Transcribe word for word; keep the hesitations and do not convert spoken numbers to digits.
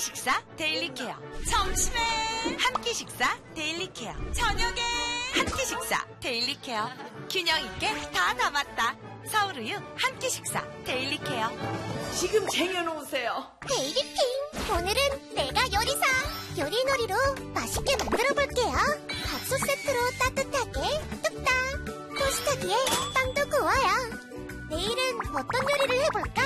식사 데일리 케어. 점심에 한 끼 식사 데일리 케어. 저녁에 한 끼 식사 데일리 케어. 균형 있게 다 담았다. 서울우유 한 끼 식사 데일리 케어. 지금 쟁여놓으세요. 데이리핑! 오늘은 내가 요리사! 요리놀이로 맛있게 만들어볼게요. 밥솥 세트로 따뜻하게 뚝딱! 토스터기에 빵도 구워요. 내일은 어떤 요리를 해볼까?